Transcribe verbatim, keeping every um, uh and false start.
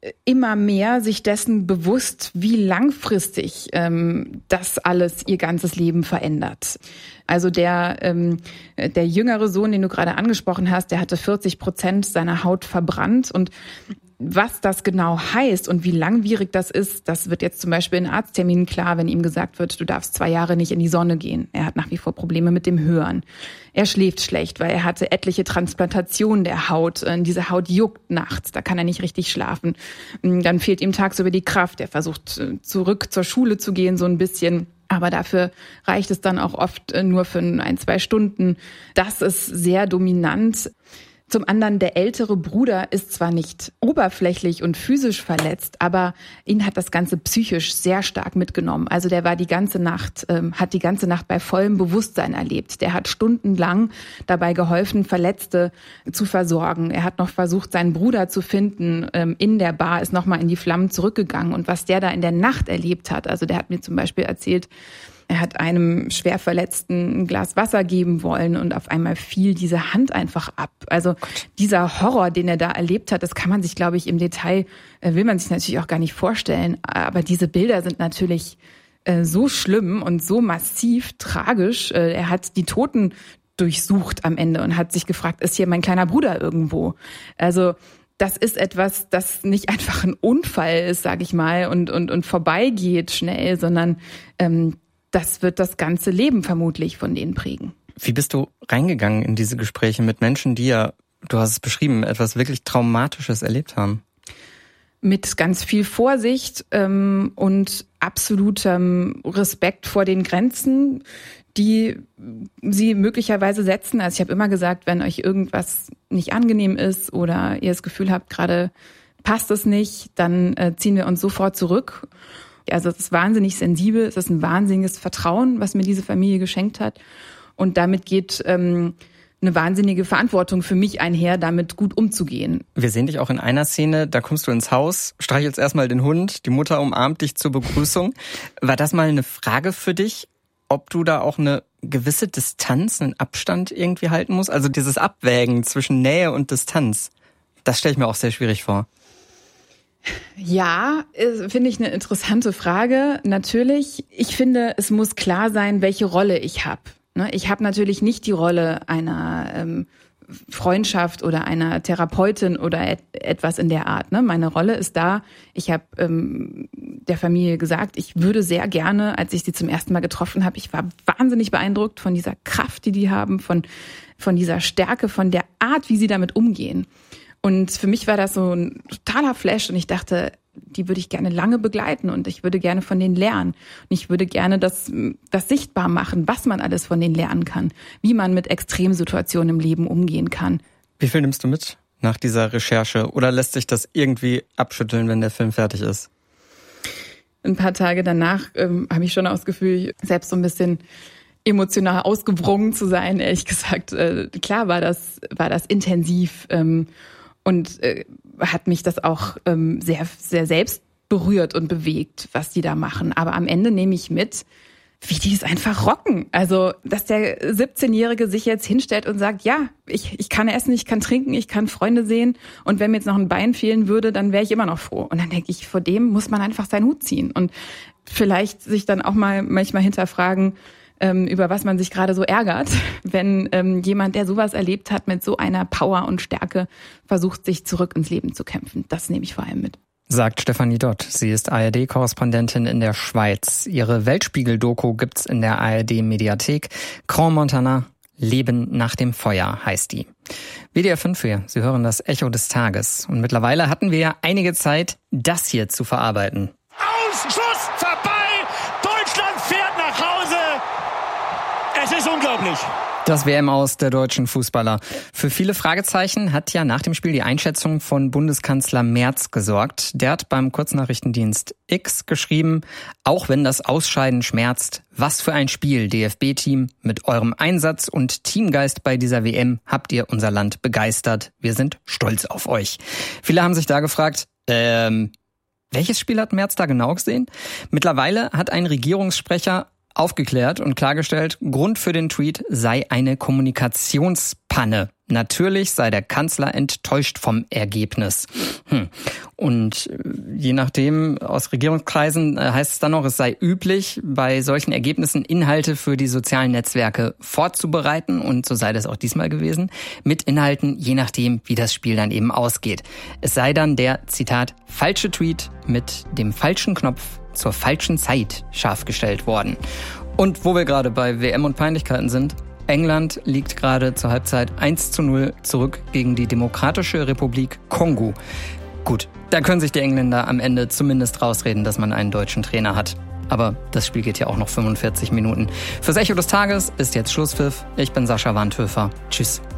immer mehr sich dessen bewusst, wie langfristig ähm, das alles ihr ganzes Leben verändert. Also der ähm, der jüngere Sohn, den du gerade angesprochen hast, der hatte vierzig Prozent seiner Haut verbrannt. Und was das genau heißt und wie langwierig das ist, das wird jetzt zum Beispiel in Arztterminen klar, wenn ihm gesagt wird, du darfst zwei Jahre nicht in die Sonne gehen. Er hat nach wie vor Probleme mit dem Hören. Er schläft schlecht, weil er hatte etliche Transplantationen der Haut. Diese Haut juckt nachts, da kann er nicht richtig schlafen. Dann fehlt ihm tagsüber die Kraft. Er versucht zurück zur Schule zu gehen, so ein bisschen. Aber dafür reicht es dann auch oft nur für ein, zwei Stunden. Das ist sehr dominant. Zum anderen, der ältere Bruder ist zwar nicht oberflächlich und physisch verletzt, aber ihn hat das Ganze psychisch sehr stark mitgenommen. Also der war die ganze Nacht, ähm, hat die ganze Nacht bei vollem Bewusstsein erlebt. Der hat stundenlang dabei geholfen, Verletzte zu versorgen. Er hat noch versucht, seinen Bruder zu finden ähm, in der Bar, ist nochmal in die Flammen zurückgegangen. Und was der da in der Nacht erlebt hat, also der hat mir zum Beispiel erzählt, er hat einem Schwerverletzten ein Glas Wasser geben wollen und auf einmal fiel diese Hand einfach ab. Also dieser Horror, den er da erlebt hat, das kann man sich, glaube ich, im Detail, will man sich natürlich auch gar nicht vorstellen. Aber diese Bilder sind natürlich so schlimm und so massiv tragisch. Er hat die Toten durchsucht am Ende und hat sich gefragt, ist hier mein kleiner Bruder irgendwo? Also das ist etwas, das nicht einfach ein Unfall ist, sage ich mal, und und und vorbeigeht schnell, sondern ähm, das wird das ganze Leben vermutlich von denen prägen. Wie bist du reingegangen in diese Gespräche mit Menschen, die ja, du hast es beschrieben, etwas wirklich Traumatisches erlebt haben? Mit ganz viel Vorsicht ähm, und absolutem Respekt vor den Grenzen, die sie möglicherweise setzen. Also ich habe immer gesagt, wenn euch irgendwas nicht angenehm ist oder ihr das Gefühl habt, gerade passt es nicht, dann äh, ziehen wir uns sofort zurück. Also es ist wahnsinnig sensibel, es ist ein wahnsinniges Vertrauen, was mir diese Familie geschenkt hat. Und damit geht ähm, eine wahnsinnige Verantwortung für mich einher, damit gut umzugehen. Wir sehen dich auch in einer Szene, da kommst du ins Haus, streichelst erstmal den Hund, die Mutter umarmt dich zur Begrüßung. War das mal eine Frage für dich, ob du da auch eine gewisse Distanz, einen Abstand irgendwie halten musst? Also dieses Abwägen zwischen Nähe und Distanz, das stelle ich mir auch sehr schwierig vor. Ja, finde ich eine interessante Frage. Natürlich, ich finde, es muss klar sein, welche Rolle ich habe. Ich habe natürlich nicht die Rolle einer ähm, Freundschaft oder einer Therapeutin oder et- etwas in der Art. Meine Rolle ist da, ich habe ähm, der Familie gesagt, ich würde sehr gerne, als ich sie zum ersten Mal getroffen habe, ich war wahnsinnig beeindruckt von dieser Kraft, die die haben, von, von dieser Stärke, von der Art, wie sie damit umgehen. Und für mich war das so ein totaler Flash und ich dachte, die würde ich gerne lange begleiten und ich würde gerne von denen lernen. Und ich würde gerne das, das sichtbar machen, was man alles von denen lernen kann, wie man mit Extremsituationen im Leben umgehen kann. Wie viel nimmst du mit nach dieser Recherche oder lässt sich das irgendwie abschütteln, wenn der Film fertig ist? Ein paar Tage danach ähm, habe ich schon auch das Gefühl, selbst so ein bisschen emotional ausgewrungen zu sein, ehrlich gesagt. Äh, klar war das, war das intensiv, ähm, Und äh, hat mich das auch ähm, sehr, sehr selbst berührt und bewegt, was die da machen. Aber am Ende nehme ich mit, wie die es einfach rocken. Also, dass der siebzehnjährige sich jetzt hinstellt und sagt, ja, ich, ich kann essen, ich kann trinken, ich kann Freunde sehen. Und wenn mir jetzt noch ein Bein fehlen würde, dann wäre ich immer noch froh. Und dann denke ich, vor dem muss man einfach seinen Hut ziehen. Und vielleicht sich dann auch mal manchmal hinterfragen, über was man sich gerade so ärgert, wenn ähm, jemand, der sowas erlebt hat, mit so einer Power und Stärke versucht, sich zurück ins Leben zu kämpfen. Das nehme ich vor allem mit. Sagt Stefanie Dott. Sie ist A R D-Korrespondentin in der Schweiz. Ihre Weltspiegel-Doku gibt's in der A R D-Mediathek. Grand Montana, Leben nach dem Feuer heißt die. W D R fünf hier, Sie hören das Echo des Tages. Und mittlerweile hatten wir ja einige Zeit, das hier zu verarbeiten. Ausschuss vorbei! Deutschland fährt nach Hause! Es ist unglaublich. Das W M aus der deutschen Fußballer. Für viele Fragezeichen hat ja nach dem Spiel die Einschätzung von Bundeskanzler Merz gesorgt. Der hat beim Kurznachrichtendienst X geschrieben, auch wenn das Ausscheiden schmerzt, was für ein Spiel, D F B-Team. Mit eurem Einsatz und Teamgeist bei dieser W M habt ihr unser Land begeistert. Wir sind stolz auf euch. Viele haben sich da gefragt, ähm, welches Spiel hat Merz da genau gesehen? Mittlerweile hat ein Regierungssprecher aufgeklärt und klargestellt, Grund für den Tweet sei eine Kommunikationspanne. Natürlich sei der Kanzler enttäuscht vom Ergebnis. Hm. Und je nachdem, aus Regierungskreisen heißt es dann noch, es sei üblich, bei solchen Ergebnissen Inhalte für die sozialen Netzwerke vorzubereiten. Und so sei das auch diesmal gewesen. Mit Inhalten, je nachdem, wie das Spiel dann eben ausgeht. Es sei dann der, Zitat, falsche Tweet mit dem falschen Knopf zur falschen Zeit scharf gestellt worden. Und wo wir gerade bei W M und Peinlichkeiten sind, England liegt gerade zur Halbzeit eins zu null zurück gegen die Demokratische Republik Kongo. Gut, da können sich die Engländer am Ende zumindest rausreden, dass man einen deutschen Trainer hat. Aber das Spiel geht ja auch noch fünfundvierzig Minuten. Fürs Echo des Tages ist jetzt Schlusspfiff. Ich bin Sascha Wandhöfer. Tschüss.